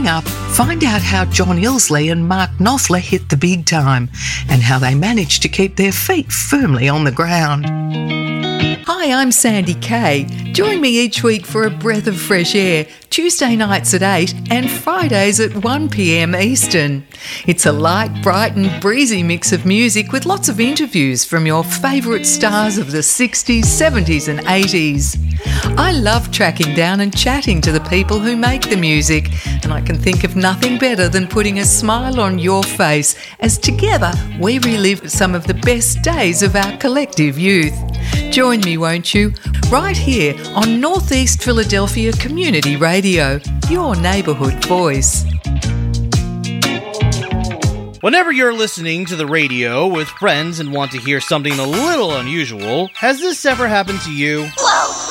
Coming up, find out how John Ilsley and Mark Knopfler hit the big time and how they managed to keep their feet firmly on the ground. Hi, I'm Sandy Kay. Join me each week for a breath of fresh air, Tuesday nights at 8 and Fridays at 1 p.m. Eastern. It's a light, bright and breezy mix of music with lots of interviews from your favourite stars of the 60s, 70s and 80s. I love tracking down and chatting to the people who make the music, and I can think of nothing better than putting a smile on your face as together we relive some of the best days of our collective youth. Join me, won't you? Right here on Northeast Philadelphia Community Radio, your neighbourhood voice. Whenever you're listening to the radio with friends and want to hear something a little unusual, has this ever happened to you? Whoa!